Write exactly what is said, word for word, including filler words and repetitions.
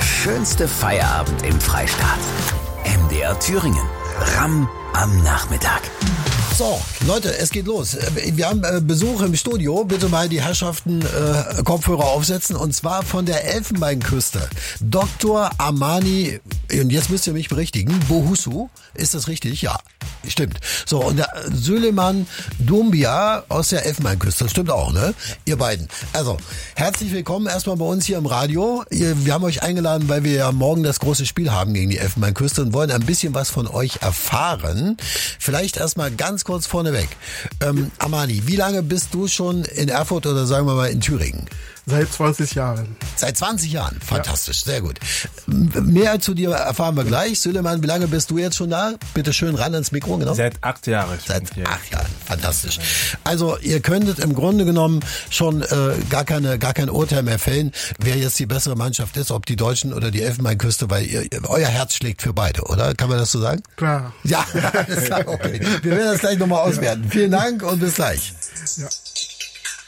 schönste Feierabend im Freistaat. M D R Thüringen. Ramm am Nachmittag. So, Leute, es geht los. Wir haben äh, Besuch im Studio. Bitte mal die Herrschaften äh, Kopfhörer aufsetzen. Und zwar von der Elfenbeinküste. Doktor Amani, und jetzt müsst ihr mich berichtigen, Bohusu, ist das richtig? Ja, stimmt. So, und der Süleyman Doumbia aus der Elfenbeinküste. Das stimmt auch, ne? Ihr beiden. Also, herzlich willkommen erstmal bei uns hier im Radio. Wir haben euch eingeladen, weil wir ja morgen das große Spiel haben gegen die Elfenbeinküste und wollen ein bisschen was von euch erfahren. Vielleicht erstmal ganz kurz vorneweg. Ähm, Amani, wie lange bist du schon in Erfurt oder sagen wir mal in Thüringen? Seit zwanzig Jahren. Seit zwanzig Jahren? Fantastisch, ja. Sehr gut. Mehr zu dir erfahren wir gleich. Süleyman, wie lange bist du jetzt schon da? Bitte schön ran ans Mikro, genau. Seit acht Jahren. Seit acht Jahren, fantastisch. Also ihr könntet im Grunde genommen schon äh, gar keine gar kein Urteil mehr fällen, wer jetzt die bessere Mannschaft ist, ob die Deutschen oder die Elfenbeinküste, weil ihr, euer Herz schlägt für beide, oder? Kann man das so sagen? Klar. Ja, alles klar, okay. Wir werden das gleich nochmal auswerten. Vielen Dank und bis gleich.